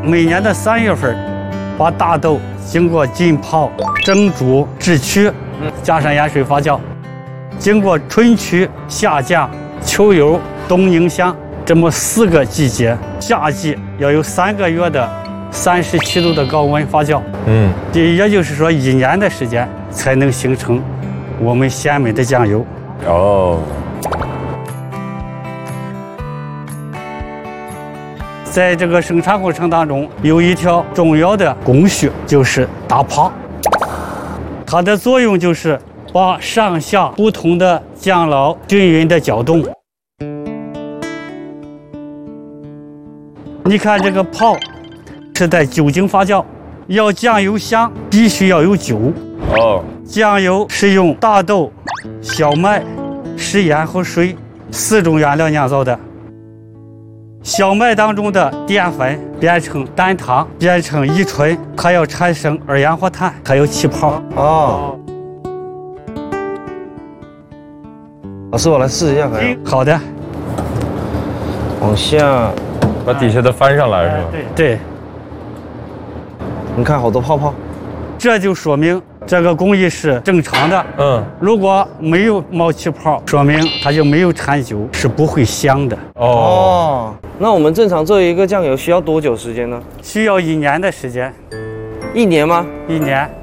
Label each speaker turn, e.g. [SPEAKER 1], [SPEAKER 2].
[SPEAKER 1] 每年的3月份，把大豆经过浸泡、蒸煮、制曲，加上盐水发酵，经过春曲、夏降、秋酉、冬迎香这么4个季节，夏季要有3个月的37度的高温发酵。也就是说1年的时间才能形成我们鲜美的酱油。
[SPEAKER 2] 哦。
[SPEAKER 1] 在这个生产过程当中，有一条重要的工序，就是打泡。它的作用就是把上下不同的酱料均匀的搅动。你看这个泡是在酒精发酵，要酱油香必须要有酒。
[SPEAKER 2] 哦。
[SPEAKER 1] 酱油是用大豆、小麦、食盐和水4种原料酿造的。小麦当中的淀粉变成单糖，变成乙醇，还要产生二氧化碳，还有气泡。
[SPEAKER 3] 哦，老师，我来试一下，可以？
[SPEAKER 1] 好的，
[SPEAKER 3] 往下，
[SPEAKER 2] 把底下的翻上来是吧？
[SPEAKER 1] 对，
[SPEAKER 3] 你看好多泡泡，
[SPEAKER 1] 这就说明这个工艺是正常的。如果没有冒气泡，说明它就没有产酒，是不会香的。
[SPEAKER 3] 哦，那我们正常做一个酱油需要多久时间呢？
[SPEAKER 1] 需要1年的时间。
[SPEAKER 3] 1年吗？
[SPEAKER 1] 1年。